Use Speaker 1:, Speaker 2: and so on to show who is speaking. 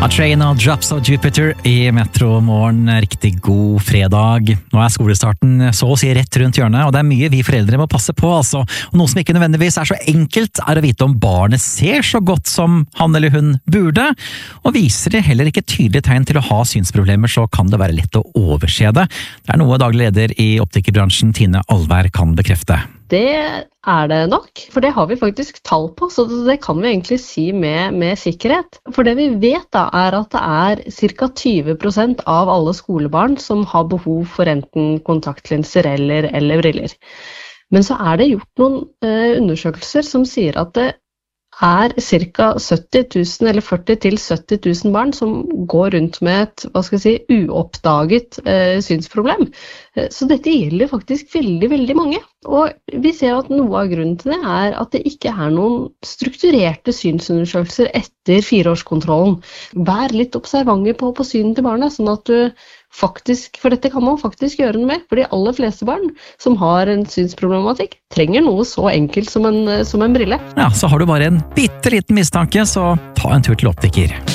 Speaker 1: A Train og Drops of Jupiter i Metro Morgen. Riktig god fredag. Nå skolestarten så å si rett rundt hjørnet, og det mye vi foreldre må passe på, altså. Og noe som ikke nødvendigvis så enkelt, å vite om barnet ser så godt som han eller hun burde, og viser det heller ikke tydelige tegn til å ha synsproblemer, så kan det være lett å overse det. Det noe daglig leder i optikerbransjen Tine Alvær kan bekrefte.
Speaker 2: Det det nok, for det har vi faktisk tall på, så det kan vi egentlig si med sikkerhet. For det vi vet da, at det ca. 20% av alle skolebarn som har behov for enten kontaktlinser eller briller. Men så det gjort noen undersøkelser som sier at det ca. 70 000 eller 40 til 70 000 barn som går rundt med et uoppdaget synsproblem. Så dette gjelder faktisk veldig, veldig mange. Og vi ser at noe av grunnen til det at det ikke noen strukturerte synsundersøkelser etter 4-årskontrollen. Vær litt observante på synet til barnet, sånn at du faktisk, for dette kan man faktisk gjøre noe med, for de aller fleste barn som har en synsproblematikk trenger noe så enkelt som en brille.
Speaker 1: Ja, så har du bare en bitteliten mistanke, så ta en tur til optiker.